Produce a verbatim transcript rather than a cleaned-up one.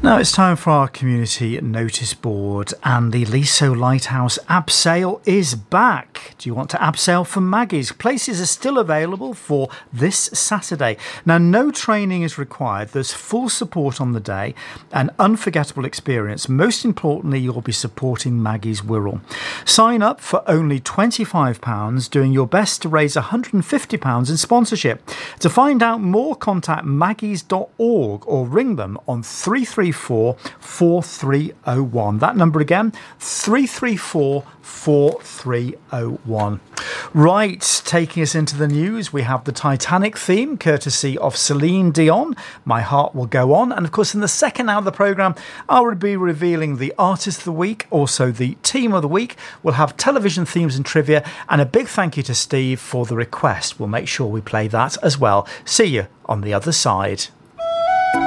Now it's time for our community notice board, and the Leasowe Lighthouse abseil is back. Do you want to abseil for Maggie's? Places are still available for this Saturday. Now, no training is required. There's full support on the day, an unforgettable experience. Most importantly, you'll be supporting Maggie's Wirral. Sign up for only twenty-five pounds, doing your best to raise one hundred fifty pounds in sponsorship. To find out more, contact maggies dot org or ring them on three three four, four three oh one. That number again, three three four, four three oh one. Right, taking us into the news, we have the Titanic theme, courtesy of Celine Dion, My Heart Will Go On. And of course, in the second hour of the programme, I will be revealing the Artist of the Week, also the Team of the Week. We'll have television themes and trivia, and a big thank you to Steve for the request. We'll make sure we play that as well. See you on the other side.